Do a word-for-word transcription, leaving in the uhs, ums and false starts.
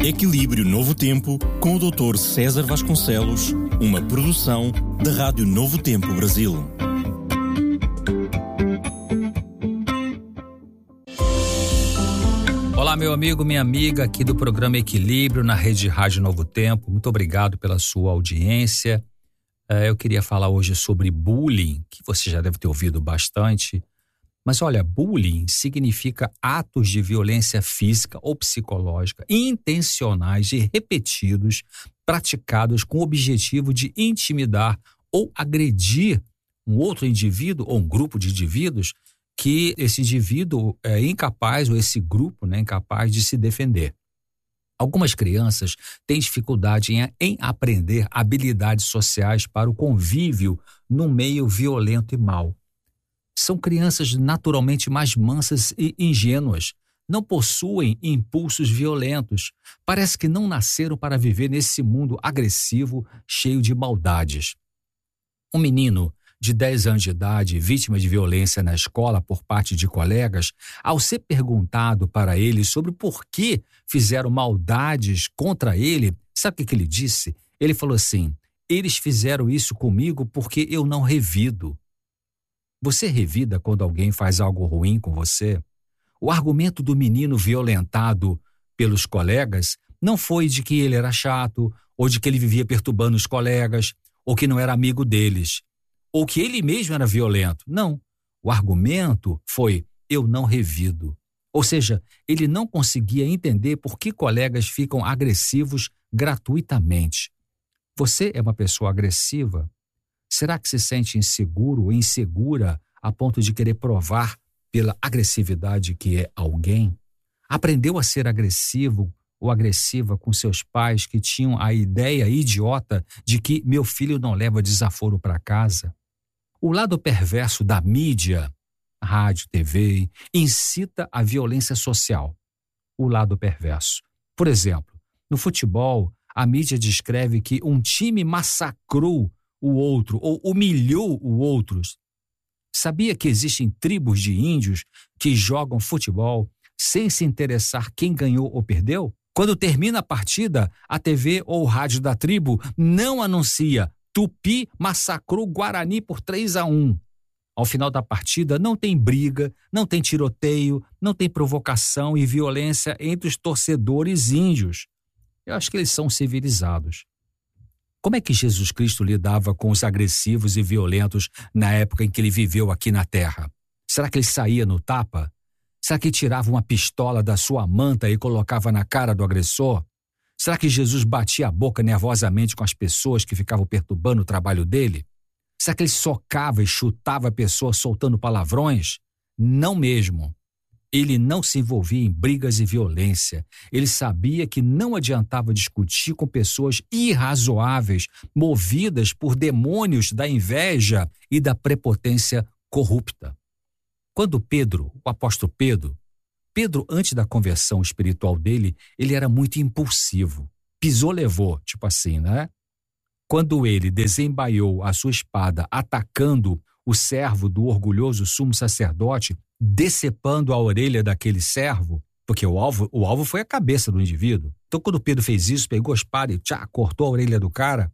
Equilíbrio Novo Tempo, com o doutor César Vasconcelos, uma produção da Rádio Novo Tempo Brasil. Olá, meu amigo, minha amiga, aqui do programa Equilíbrio na Rede Rádio Novo Tempo. Muito obrigado pela sua audiência. Eu queria falar hoje sobre bullying, que você já deve ter ouvido bastante. Mas olha, bullying significa atos de violência física ou psicológica intencionais e repetidos, praticados com o objetivo de intimidar ou agredir um outro indivíduo ou um grupo de indivíduos que esse indivíduo é incapaz, ou esse grupo, né, incapaz de se defender. Algumas crianças têm dificuldade em, em aprender habilidades sociais para o convívio num meio violento e mau. São crianças naturalmente mais mansas e ingênuas, não possuem impulsos violentos, parece que não nasceram para viver nesse mundo agressivo, cheio de maldades. Um menino de dez anos de idade, vítima de violência na escola por parte de colegas, ao ser perguntado para ele sobre por que fizeram maldades contra ele, sabe o que, que ele disse? Ele falou assim: eles fizeram isso comigo porque eu não revido. Você revida quando alguém faz algo ruim com você? O argumento do menino violentado pelos colegas não foi de que ele era chato, ou de que ele vivia perturbando os colegas, ou que não era amigo deles, ou que ele mesmo era violento. Não. O argumento foi: eu não revido. Ou seja, ele não conseguia entender por que colegas ficam agressivos gratuitamente. Você é uma pessoa agressiva? Será que se sente inseguro ou insegura a ponto de querer provar pela agressividade que é alguém? Aprendeu a ser agressivo ou agressiva com seus pais que tinham a ideia idiota de que meu filho não leva desaforo para casa? O lado perverso da mídia, rádio, T V, incita a violência social. O lado perverso. Por exemplo, no futebol, a mídia descreve que um time massacrou o outro ou humilhou o outro. Sabia que existem tribos de índios que jogam futebol sem se interessar quem ganhou ou perdeu? Quando termina a partida, a T V ou o rádio da tribo não anuncia: Tupi massacrou Guarani por três a um. Ao final da partida não tem briga, não tem tiroteio, não tem provocação e violência entre os torcedores índios. Eu acho que eles são civilizados. Como é que Jesus Cristo lidava com os agressivos e violentos na época em que ele viveu aqui na terra? Será que ele saía no tapa? Será que tirava uma pistola da sua manta e colocava na cara do agressor? Será que Jesus batia a boca nervosamente com as pessoas que ficavam perturbando o trabalho dele? Será que ele socava e chutava a pessoa soltando palavrões? Não mesmo. Ele não se envolvia em brigas e violência. Ele sabia que não adiantava discutir com pessoas irrazoáveis, movidas por demônios da inveja e da prepotência corrupta. Quando Pedro, o apóstolo Pedro, Pedro, antes da conversão espiritual dele, ele era muito impulsivo. Pisou, levou, tipo assim, né? Quando ele desembaiou a sua espada atacando o servo do orgulhoso sumo sacerdote, decepando a orelha daquele servo, porque o alvo, o alvo foi a cabeça do indivíduo. Então, quando Pedro fez isso, pegou a espada e tchá, cortou a orelha do cara,